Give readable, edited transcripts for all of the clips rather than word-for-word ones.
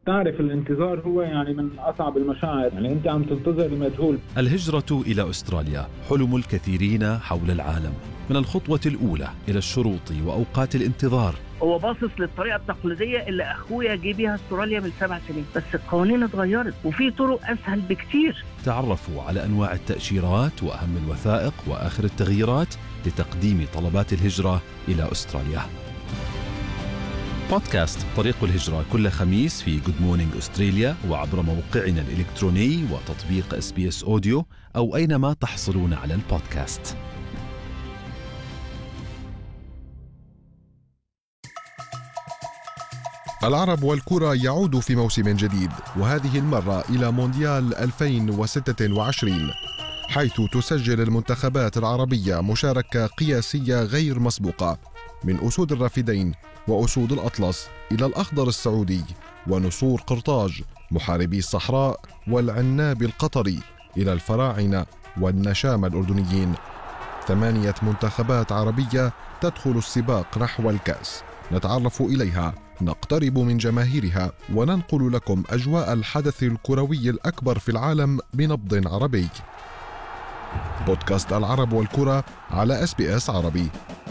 تعرف الانتظار هو يعني من أصعب المشاعر، يعني أنت عم تنتظر المجهول. الهجرة إلى أستراليا حلم الكثيرين حول العالم، من الخطوة الأولى إلى الشروط وأوقات الانتظار. هو باصص للطريقة التقليدية اللي أخويا جه بيها استراليا من 7 سنين، بس القوانين اتغيرت وفي طرق أسهل بكتير. تعرفوا على أنواع التأشيرات وأهم الوثائق وآخر التغييرات لتقديم طلبات الهجرة إلى أستراليا. بودكاست طريق الهجرة كل خميس في Good Morning أستراليا وعبر موقعنا الإلكتروني وتطبيق SBS أوديو أو أينما تحصلون على البودكاست. العرب والكرة يعود في موسم جديد، وهذه المرة إلى مونديال 2026، حيث تسجل المنتخبات العربية مشاركة قياسية غير مسبوقة، من أسود الرافدين وأسود الأطلس إلى الأخضر السعودي ونسور قرطاج محاربي الصحراء والعناب القطري إلى الفراعنة والنشام الأردنيين. 8 منتخبات عربية تدخل السباق نحو الكأس، نتعرف إليها، نقترب من جماهيرها، وننقل لكم أجواء الحدث الكروي الأكبر في العالم بنبض عربي. بودكاست العرب والكرة على SBS عربي.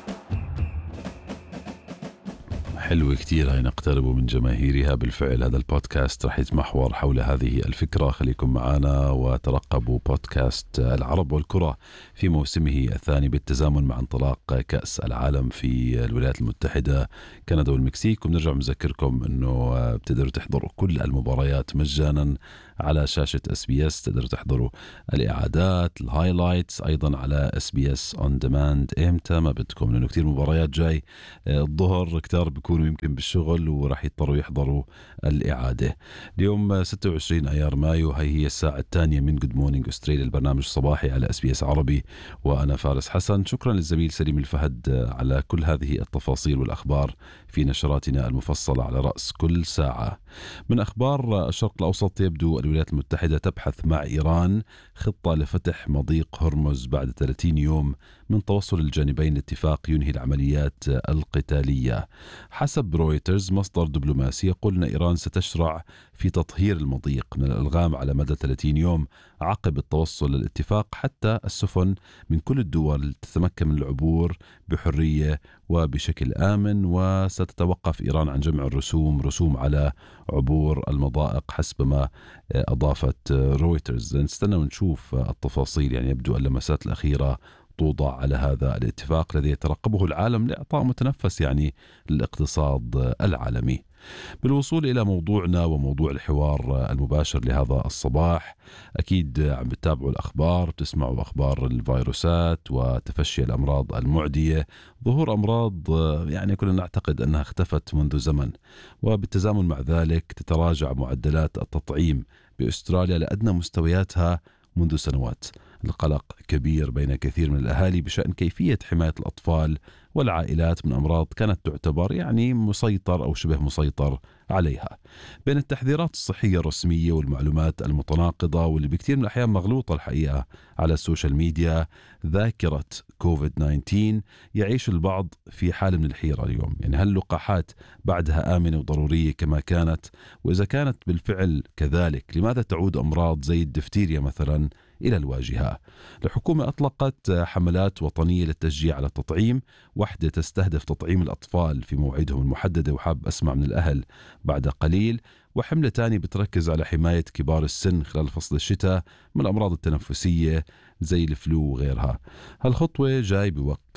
حلو كتير هاي نقترب من جماهيرها. بالفعل هذا البودكاست رح يتمحور حول هذه الفكرة. خليكم معنا وترقبوا بودكاست العرب والكرة في موسمه الثاني بالتزامن مع انطلاق كأس العالم في الولايات المتحدة، كندا والمكسيك. وبنرجع نذكركم انه بتقدروا تحضروا كل المباريات مجانا على شاشة SBS. تقدروا تحضروا الإعادات، الهايلايتس أيضا على SBS On Demand إمتى ما بدكم، لأنه كتير مباريات جاي الظهر، كتار بيكونوا يمكن بالشغل ورح يضطروا يحضروا الإعادة. اليوم 26 أيار مايو، هي الساعة الثانية من Good Morning أستراليا، البرنامج الصباحي على SBS عربي، وأنا فارس حسن. شكرا للزميل سليم الفهد على كل هذه التفاصيل والأخبار في نشراتنا المفصلة على رأس كل ساعة. من أخبار الشرق الأوسط، يبدو الولايات المتحدة تبحث مع إيران خطة لفتح مضيق هرمز بعد 30 يوم من توصل الجانبين لاتفاق ينهي العمليات القتالية. حسب رويترز، مصدر دبلوماسي يقول أن إيران ستشرع في تطهير المضيق من الألغام على مدى 30 يوم عقب التوصل للاتفاق، حتى السفن من كل الدول تتمكن من العبور بحرية وبشكل آمن. وستتوقف إيران عن جمع رسوم على عبور المضائق حسب ما أضافت رويترز. نستنى ونشوف التفاصيل، يعني يبدو اللمسات الأخيرة توضع على هذا الاتفاق الذي يترقبه العالم لإعطاء متنفس يعني للاقتصاد العالمي. بالوصول إلى موضوعنا وموضوع الحوار المباشر لهذا الصباح، أكيد عم بتتابعوا الأخبار، بتسمعوا أخبار الفيروسات وتفشي الأمراض المعدية، ظهور أمراض يعني كنا نعتقد أنها اختفت منذ زمن. وبالتزامن مع ذلك تتراجع معدلات التطعيم بأستراليا لأدنى مستوياتها منذ سنوات. القلق كبير بين كثير من الأهالي بشأن كيفية حماية الأطفال والعائلات من أمراض كانت تعتبر يعني مسيطر أو شبه مسيطر عليها. بين التحذيرات الصحية الرسمية والمعلومات المتناقضة واللي بكثير من الأحيان مغلوطة الحقيقة على السوشيال ميديا، ذاكرة كوفيد-19 يعيش البعض في حالة من الحيرة اليوم. يعني هل اللقاحات بعدها آمنة وضرورية كما كانت؟ وإذا كانت بالفعل كذلك، لماذا تعود أمراض زي الدفتيريا مثلا إلى الواجهة؟ الحكومة أطلقت حملات وطنية للتشجيع على التطعيم، واحدة تستهدف تطعيم الأطفال في موعدهم المحددة، وحاب أسمع من الأهل بعد قليل، وحملة تانية بتركز على حماية كبار السن خلال فصل الشتاء من الأمراض التنفسية زي الفلو وغيرها. هالخطوة جاي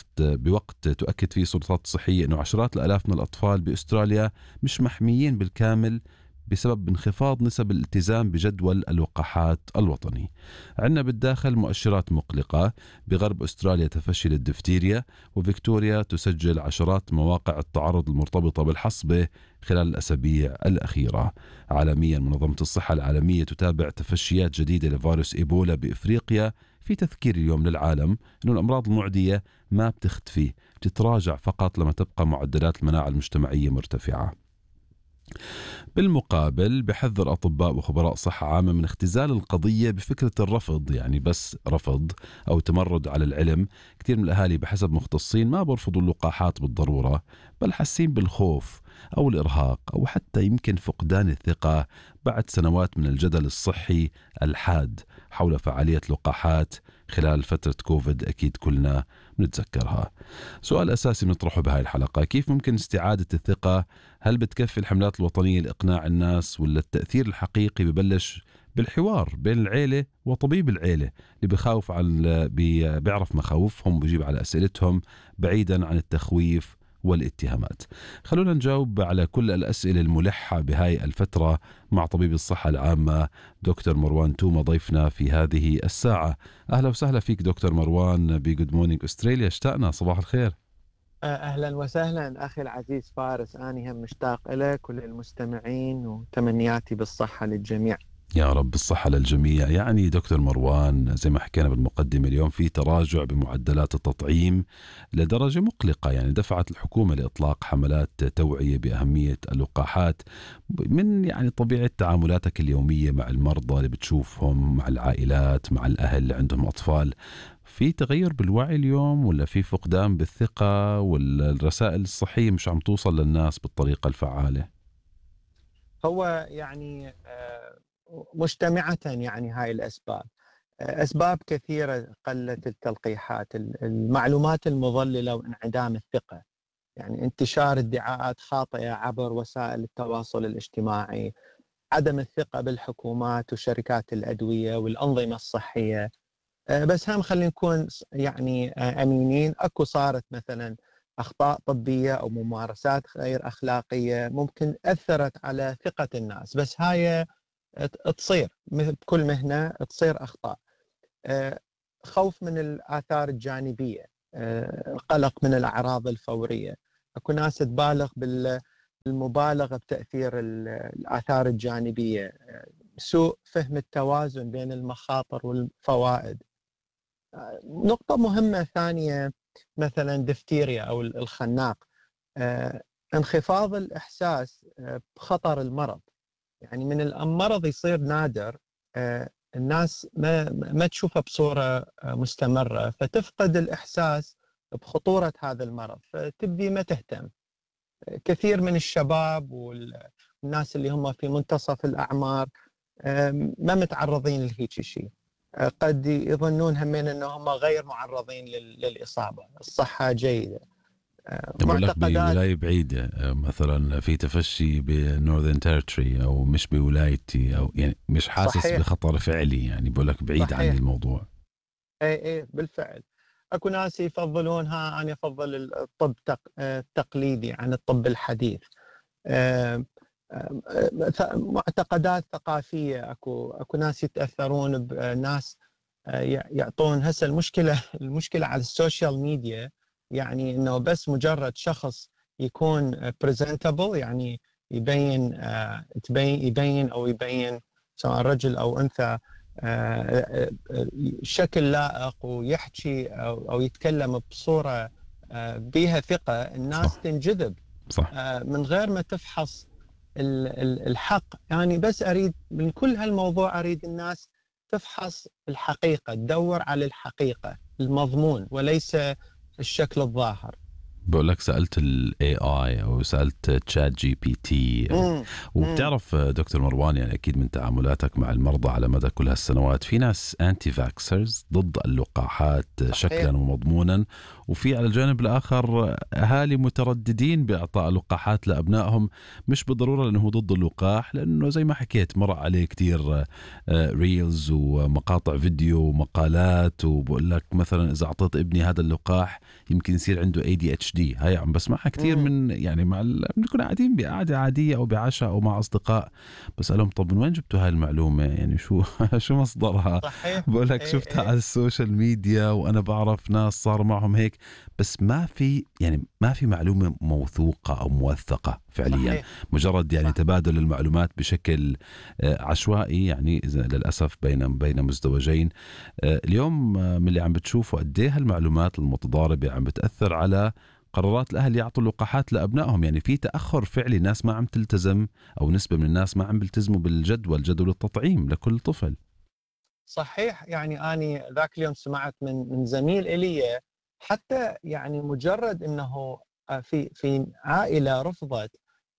بوقت تؤكد فيه السلطات الصحية أنه عشرات الآلاف من الأطفال بأستراليا مش محميين بالكامل بسبب انخفاض نسب الالتزام بجدول اللقاحات الوطني. عندنا بالداخل مؤشرات مقلقة. بغرب أستراليا تفشي للدفتيريا، وفيكتوريا تسجل عشرات مواقع التعرض المرتبطة بالحصبة خلال الأسابيع الأخيرة. عالميا، منظمة الصحة العالمية تتابع تفشيات جديدة لفيروس إيبولا بإفريقيا، في تذكير اليوم للعالم أن الأمراض المعدية ما بتختفي، بتتراجع فقط لما تبقى معدلات المناعة المجتمعية مرتفعة. بالمقابل، بحذر أطباء وخبراء صحة عامة من اختزال القضية بفكرة الرفض، يعني بس رفض أو تمرد على العلم. كثير من الأهالي بحسب مختصين ما برفضوا اللقاحات بالضرورة، بل حاسين بالخوف أو الإرهاق أو حتى يمكن فقدان الثقة بعد سنوات من الجدل الصحي الحاد حول فعالية اللقاحات خلال فترة كوفيد، أكيد كلنا نتذكرها. سؤال أساسي نطرحه بهاي الحلقة: كيف ممكن استعادة الثقة؟ هل بتكفي الحملات الوطنية لإقناع الناس، ولا التأثير الحقيقي ببلش بالحوار بين العيلة وطبيب العيلة اللي بخاوف بيعرف مخاوفهم وبيجيب على أسئلتهم بعيدا عن التخويف والاتهامات؟ خلونا نجاوب على كل الأسئلة الملحة بهاي الفترة مع طبيب الصحة العامة دكتور مروان توما ضيفنا في هذه الساعة. أهلا وسهلا فيك دكتور مروان بجود مورنينج أستراليا، اشتقنا. صباح الخير. أهلا وسهلا أخي العزيز فارس، أنا هم مشتاق لك وللمستمعين وتمنياتي بالصحة للجميع. يا رب الصحة للجميع. يعني دكتور مروان زي ما حكينا بالمقدمة اليوم في تراجع بمعدلات التطعيم لدرجة مقلقة، يعني دفعت الحكومة لإطلاق حملات توعية بأهمية اللقاحات من يعني طبيعة تعاملاتك اليومية مع المرضى اللي بتشوفهم، مع العائلات، مع الأهل اللي عندهم أطفال. في تغير بالوعي اليوم، ولا في فقدان بالثقة، ولا الرسائل الصحية مش عم توصل للناس بالطريقة الفعالة؟ هو يعني مجتمعة يعني هاي الأسباب، أسباب كثيرة: قلة التلقيحات، المعلومات المضللة وانعدام الثقة، يعني انتشار ادعاءات خاطئة عبر وسائل التواصل الاجتماعي، عدم الثقة بالحكومات وشركات الأدوية والأنظمة الصحية. بس هم خلينا نكون يعني أمينين، أكو صارت مثلا أخطاء طبية أو ممارسات غير أخلاقية ممكن أثرت على ثقة الناس، بس هاي تصير بكل مهنة، تصير أخطاء. خوف من الآثار الجانبية، قلق من الأعراض الفورية، أكو ناس تبالغ بالمبالغة بتأثير الآثار الجانبية، سوء فهم التوازن بين المخاطر والفوائد. نقطة مهمة ثانية مثلا دفتيريا أو الخناق، انخفاض الإحساس بخطر المرض، يعني من المرض يصير نادر الناس ما تشوفه بصورة مستمرة، فتفقد الإحساس بخطورة هذا المرض، فتبدي ما تهتم. كثير من الشباب والناس اللي هم في منتصف الأعمار ما متعرضين لهيك شيء، قد يظنون همين أنهم غير معرضين للإصابة، الصحة جيدة. بقول لك بولاية بعيدة مثلا في تفشي بنورذن تيريتوري أو مش بولايتي، أو يعني مش حاسس صحيح بخطر فعلي، يعني بقول لك بعيد عن الموضوع. اي بالفعل. اكو ناس يفضلونها، انا افضل الطب التقليدي عن الطب الحديث. معتقدات ثقافية، اكو ناس يتأثرون بناس يعطون. هسه المشكلة على السوشيال ميديا، يعني انه بس مجرد شخص يكون بريزنتابل، يعني يبين سواء رجل او انثى شكل لائق ويحكي او يتكلم بصورة بها ثقة، الناس صح تنجذب صح من غير ما تفحص الحق. يعني بس اريد من كل هالموضوع، اريد الناس تفحص الحقيقة، تدور على الحقيقة، المضمون وليس الشكل الظاهر. بقول لك سألت ال AI أو سألت تشات جي بي تي، وبتعرف دكتور مروان يعني أكيد من تعاملاتك مع المرضى على مدى كل هالسنوات، في ناس أنتي فاكسرز ضد اللقاحات شكلا ومضمونا، وفي على الجانب الآخر أهالي مترددين بإعطاء لقاحات لأبنائهم، مش بالضرورة لأنه ضد اللقاح، لأنه زي ما حكيت مر عليه كتير ريلز ومقاطع فيديو ومقالات، وبقول لك مثلا إذا أعطيت ابني هذا اللقاح يمكن يصير عنده ADHD. هاي عم بسمعها كتير من يعني بنكون قاعدين بقعدة عادية أو بعشاء أو مع أصدقاء، بسألهم طب من وين جبتوا هاي المعلومة؟ يعني شو مصدرها؟ بقول لك شفتها على السوشيال ميديا، وأنا بعرف ناس صار معهم هيك، بس ما في معلومة موثوقة أو موثقة فعليا. صحيح. مجرد يعني تبادل المعلومات بشكل عشوائي، يعني للأسف بين مزدوجين. اليوم من اللي عم بتشوفوا قد ايه هالمعلومات المتضاربة عم بتأثر على قرارات الأهل يعطوا لقاحات لأبنائهم. يعني في تأخر فعلي، ناس ما عم تلتزم، أو نسبة من الناس ما عم بيلتزموا جدول التطعيم لكل طفل. صحيح. يعني أنا ذاك اليوم سمعت من زميل إلي، حتى يعني مجرد أنه في عائلة رفضت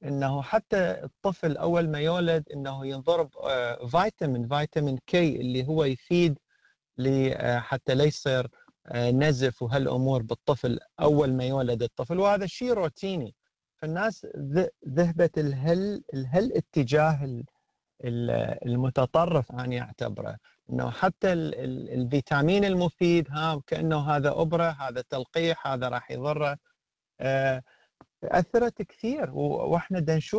انه حتى الطفل اول ما يولد انه ينضرب فيتامين كي اللي هو يفيد حتى لا يصير نزف وهالامور بالطفل اول ما يولد الطفل، وهذا شيء روتيني. فالناس ذهبت الاتجاه المتطرف أنا أعتبره أنه حتى الفيتامين المفيد كأنه هذا أبرة، هذا تلقيح، هذا راح يضره. أثرت كثير، وإحنا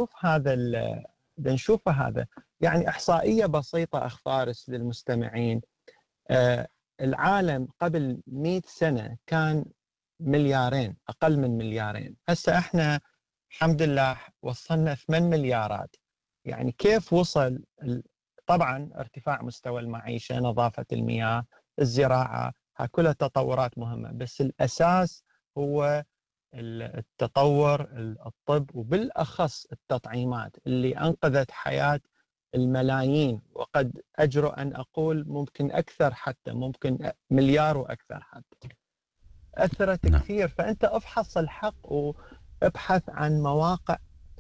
دنشوف هذا. يعني إحصائية بسيطة أخ فارس للمستمعين. العالم قبل 100 سنة كان مليارين، أقل من مليارين. هسه إحنا الحمد لله وصلنا 8 مليارات. يعني كيف وصل؟ طبعا ارتفاع مستوى المعيشة، نظافة المياه، الزراعة، كلها تطورات مهمة، بس الأساس هو التطور الطب، وبالأخص التطعيمات اللي أنقذت حياة الملايين، وقد أجرؤ أن أقول ممكن أكثر، حتى ممكن مليار وأكثر حتى. أثرت كثير. فأنت افحص الحق وابحث عن مواقع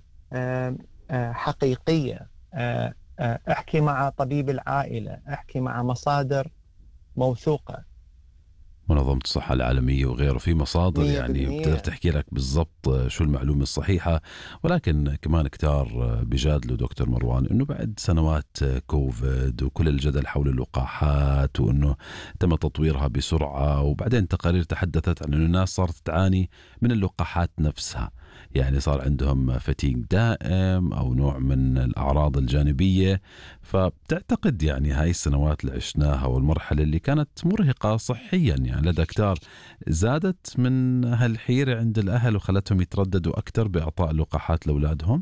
حقيقية، احكي مع طبيب العائلة، احكي مع مصادر موثوقة، منظمة الصحة العالمية وغيره، في مصادر يعني بتقدر تحكي لك بالضبط شو المعلومة الصحيحة. ولكن كمان كتار بيجادلوا دكتور مروان انه بعد سنوات كوفيد وكل الجدل حول اللقاحات وانه تم تطويرها بسرعة، وبعدين تقارير تحدثت عن انه الناس صارت تعاني من اللقاحات نفسها، يعني صار عندهم فتيق دائم أو نوع من الأعراض الجانبية. فبتعتقد يعني هاي السنوات اللي عشناها والمرحلة اللي كانت مرهقة صحيا يعني لدى كتار زادت من هالحيرة عند الأهل وخلتهم يترددوا أكثر بإعطاء اللقاحات لأولادهم؟